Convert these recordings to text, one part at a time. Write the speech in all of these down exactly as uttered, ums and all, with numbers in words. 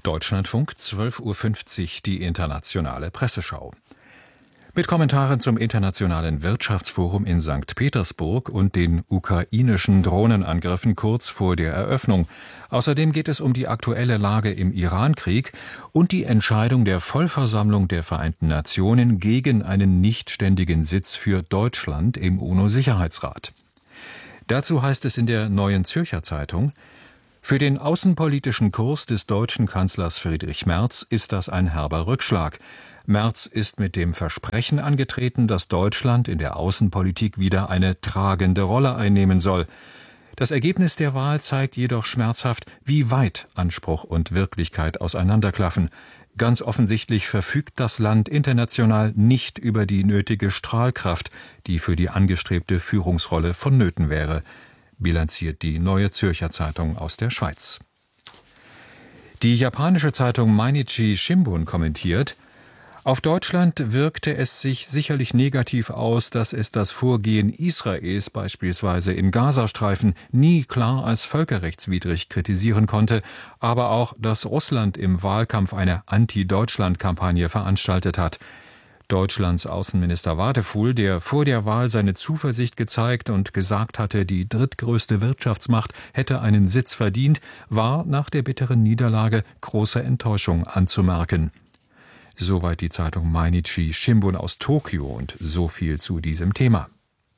Deutschlandfunk, zwölf Uhr fünfzig, die internationale Presseschau. Mit Kommentaren zum Internationalen Wirtschaftsforum in Sankt Petersburg und den ukrainischen Drohnenangriffen kurz vor der Eröffnung. Außerdem geht es um die aktuelle Lage im Irankrieg und die Entscheidung der Vollversammlung der Vereinten Nationen gegen einen nichtständigen Sitz für Deutschland im UNO-Sicherheitsrat. Dazu heißt es in der Neuen Zürcher Zeitung: Für den außenpolitischen Kurs des deutschen Kanzlers Friedrich Merz ist das ein herber Rückschlag. Merz ist mit dem Versprechen angetreten, dass Deutschland in der Außenpolitik wieder eine tragende Rolle einnehmen soll. Das Ergebnis der Wahl zeigt jedoch schmerzhaft, wie weit Anspruch und Wirklichkeit auseinanderklaffen. Ganz offensichtlich verfügt das Land international nicht über die nötige Strahlkraft, die für die angestrebte Führungsrolle vonnöten wäre, bilanziert die Neue Zürcher Zeitung aus der Schweiz. Die japanische Zeitung Mainichi Shimbun kommentiert: Auf Deutschland wirkte es sich sicherlich negativ aus, dass es das Vorgehen Israels beispielsweise im Gazastreifen nie klar als völkerrechtswidrig kritisieren konnte, aber auch, dass Russland im Wahlkampf eine Anti-Deutschland-Kampagne veranstaltet hat. Deutschlands Außenminister Wadefuhl, der vor der Wahl seine Zuversicht gezeigt und gesagt hatte, die drittgrößte Wirtschaftsmacht hätte einen Sitz verdient, war nach der bitteren Niederlage große Enttäuschung anzumerken. Soweit die Zeitung Mainichi Shimbun aus Tokio und so viel zu diesem Thema.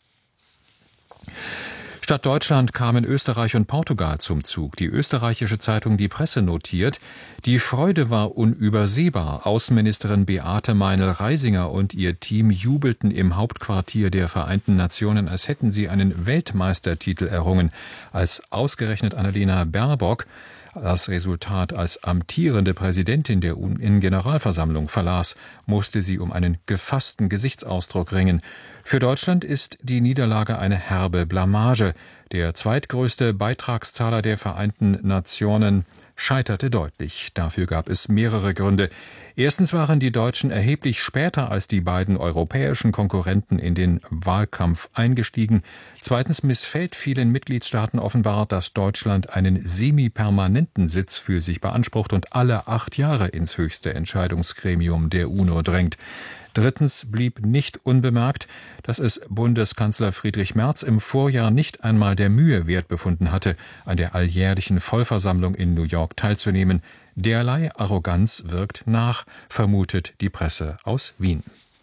Statt Deutschland kamen Österreich und Portugal zum Zug. Die österreichische Zeitung Die Presse notiert: Die Freude war unübersehbar. Außenministerin Beate Meinl-Reisinger und ihr Team jubelten im Hauptquartier der Vereinten Nationen, als hätten sie einen Weltmeistertitel errungen. Als ausgerechnet Annalena Baerbock das Resultat als amtierende Präsidentin der U N-Generalversammlung verlas, musste sie um einen gefassten Gesichtsausdruck ringen. Für Deutschland ist die Niederlage eine herbe Blamage. Der zweitgrößte Beitragszahler der Vereinten Nationen scheiterte deutlich. Dafür gab es mehrere Gründe. Erstens waren die Deutschen erheblich später als die beiden europäischen Konkurrenten in den Wahlkampf eingestiegen. Zweitens missfällt vielen Mitgliedstaaten offenbar, dass Deutschland einen semi-permanenten Sitz für sich beansprucht und alle acht Jahre ins höchste Entscheidungsgremium der UNO drängt. Drittens blieb nicht unbemerkt, dass es Bundeskanzler Friedrich Merz im Vorjahr nicht einmal der Mühe wert befunden hatte, an der alljährlichen Vollversammlung in New York teilzunehmen. Derlei Arroganz wirkt nach, vermutet die Presse aus Wien.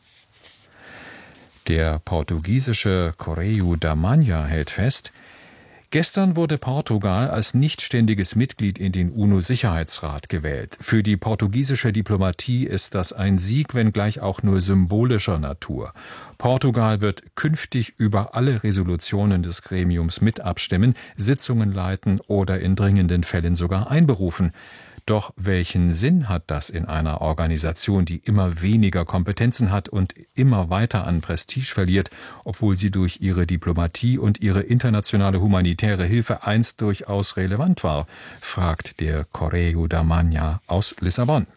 Der portugiesische Correio da Manhã hält fest: Gestern wurde Portugal als nichtständiges Mitglied in den UNO-Sicherheitsrat gewählt. Für die portugiesische Diplomatie ist das ein Sieg, wenngleich auch nur symbolischer Natur. Portugal wird künftig über alle Resolutionen des Gremiums mit abstimmen, Sitzungen leiten oder in dringenden Fällen sogar einberufen. Doch welchen Sinn hat das in einer Organisation, die immer weniger Kompetenzen hat und immer weiter an Prestige verliert, obwohl sie durch ihre Diplomatie und ihre internationale humanitäre Hilfe einst durchaus relevant war, fragt der Correio da Manhã aus Lissabon.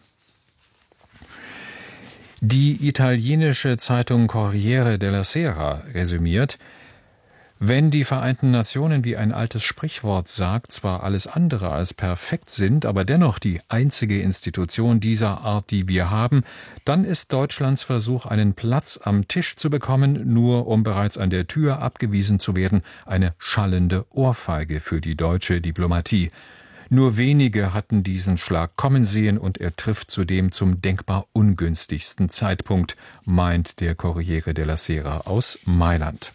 Die italienische Zeitung Corriere della Sera resümiert: Wenn die Vereinten Nationen, wie ein altes Sprichwort sagt, zwar alles andere als perfekt sind, aber dennoch die einzige Institution dieser Art, die wir haben, dann ist Deutschlands Versuch, einen Platz am Tisch zu bekommen, nur um bereits an der Tür abgewiesen zu werden, eine schallende Ohrfeige für die deutsche Diplomatie. Nur wenige hatten diesen Schlag kommen sehen und er trifft zudem zum denkbar ungünstigsten Zeitpunkt, meint der Corriere della Sera aus Mailand.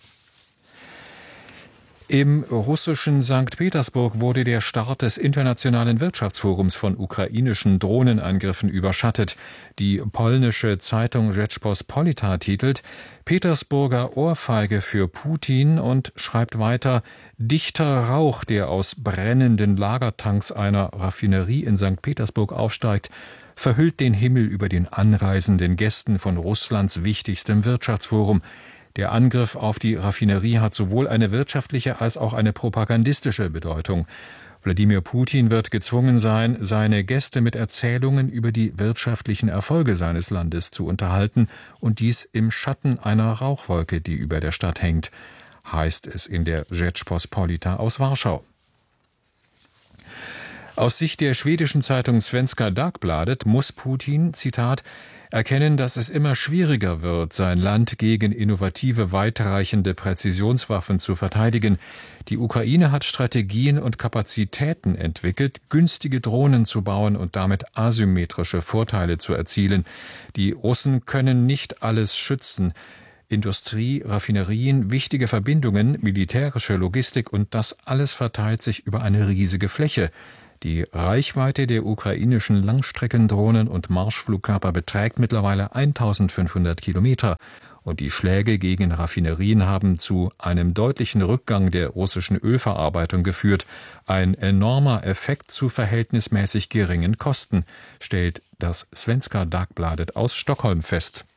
Im russischen Sankt Petersburg wurde der Start des Internationalen Wirtschaftsforums von ukrainischen Drohnenangriffen überschattet. Die polnische Zeitung Rzeczpospolita titelt: Petersburger Ohrfeige für Putin und schreibt weiter: Dichter Rauch, der aus brennenden Lagertanks einer Raffinerie in Sankt Petersburg aufsteigt, verhüllt den Himmel über den anreisenden Gästen von Russlands wichtigstem Wirtschaftsforum. Der Angriff auf die Raffinerie hat sowohl eine wirtschaftliche als auch eine propagandistische Bedeutung. Wladimir Putin wird gezwungen sein, seine Gäste mit Erzählungen über die wirtschaftlichen Erfolge seines Landes zu unterhalten, und dies im Schatten einer Rauchwolke, die über der Stadt hängt, heißt es in der Rzeczpospolita aus Warschau. Aus Sicht der schwedischen Zeitung Svenska Dagbladet muss Putin, Zitat, erkennen, dass es immer schwieriger wird, sein Land gegen innovative, weitreichende Präzisionswaffen zu verteidigen. Die Ukraine hat Strategien und Kapazitäten entwickelt, günstige Drohnen zu bauen und damit asymmetrische Vorteile zu erzielen. Die Russen können nicht alles schützen. Industrie, Raffinerien, wichtige Verbindungen, militärische Logistik und das alles verteilt sich über eine riesige Fläche. Die Reichweite der ukrainischen Langstreckendrohnen und Marschflugkörper beträgt mittlerweile eintausendfünfhundert Kilometer und die Schläge gegen Raffinerien haben zu einem deutlichen Rückgang der russischen Ölverarbeitung geführt. Ein enormer Effekt zu verhältnismäßig geringen Kosten, stellt das Svenska Dagbladet aus Stockholm fest.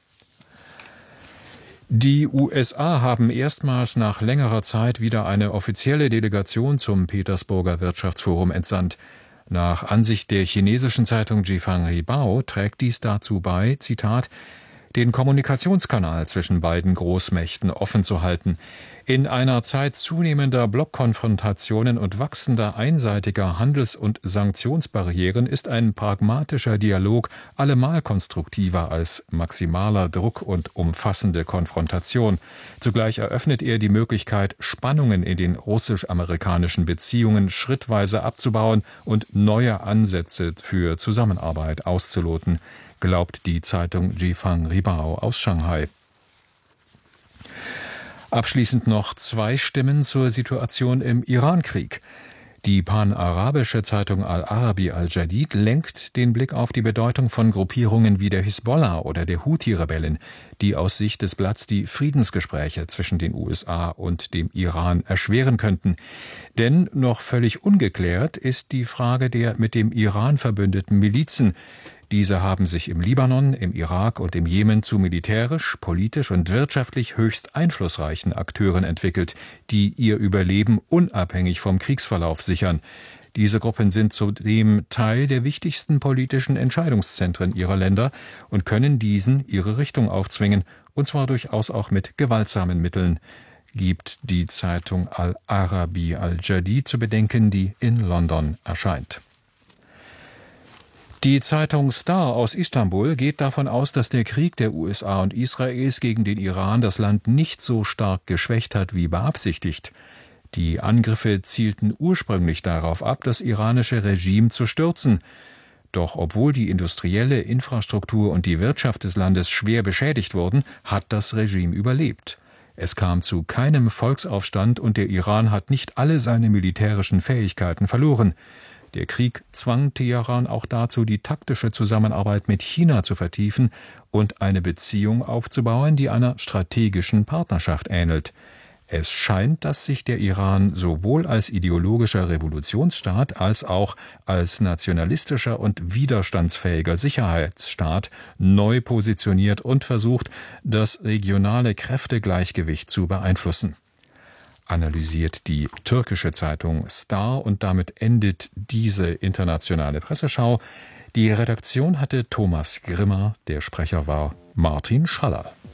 Die U S A haben erstmals nach längerer Zeit wieder eine offizielle Delegation zum Petersburger Wirtschaftsforum entsandt. Nach Ansicht der chinesischen Zeitung Jifang Ribao trägt dies dazu bei, Zitat, den Kommunikationskanal zwischen beiden Großmächten offen zu halten. In einer Zeit zunehmender Blockkonfrontationen und wachsender einseitiger Handels- und Sanktionsbarrieren ist ein pragmatischer Dialog allemal konstruktiver als maximaler Druck und umfassende Konfrontation. Zugleich eröffnet er die Möglichkeit, Spannungen in den russisch-amerikanischen Beziehungen schrittweise abzubauen und neue Ansätze für Zusammenarbeit auszuloten, glaubt die Zeitung Jifang Ribao aus Shanghai. Abschließend noch zwei Stimmen zur Situation im Irankrieg. Die panarabische Zeitung Al-Arabi Al-Jadid lenkt den Blick auf die Bedeutung von Gruppierungen wie der Hisbollah oder der Houthi-Rebellen, die aus Sicht des Blatts die Friedensgespräche zwischen den U S A und dem Iran erschweren könnten. Denn noch völlig ungeklärt ist die Frage der mit dem Iran verbündeten Milizen. Diese haben sich im Libanon, im Irak und im Jemen zu militärisch, politisch und wirtschaftlich höchst einflussreichen Akteuren entwickelt, die ihr Überleben unabhängig vom Kriegsverlauf sichern. Diese Gruppen sind zudem Teil der wichtigsten politischen Entscheidungszentren ihrer Länder und können diesen ihre Richtung aufzwingen, und zwar durchaus auch mit gewaltsamen Mitteln, gibt die Zeitung Al-Arabi Al-Jadid zu bedenken, die in London erscheint. Die Zeitung Star aus Istanbul geht davon aus, dass der Krieg der U S A und Israels gegen den Iran das Land nicht so stark geschwächt hat wie beabsichtigt. Die Angriffe zielten ursprünglich darauf ab, das iranische Regime zu stürzen. Doch obwohl die industrielle Infrastruktur und die Wirtschaft des Landes schwer beschädigt wurden, hat das Regime überlebt. Es kam zu keinem Volksaufstand und der Iran hat nicht alle seine militärischen Fähigkeiten verloren. Der Krieg zwang Teheran auch dazu, die taktische Zusammenarbeit mit China zu vertiefen und eine Beziehung aufzubauen, die einer strategischen Partnerschaft ähnelt. Es scheint, dass sich der Iran sowohl als ideologischer Revolutionsstaat als auch als nationalistischer und widerstandsfähiger Sicherheitsstaat neu positioniert und versucht, das regionale Kräftegleichgewicht zu beeinflussen. Analysiert die türkische Zeitung Star und damit endet diese internationale Presseschau. Die Redaktion hatte Thomas Grimmer, der Sprecher war Martin Schaller.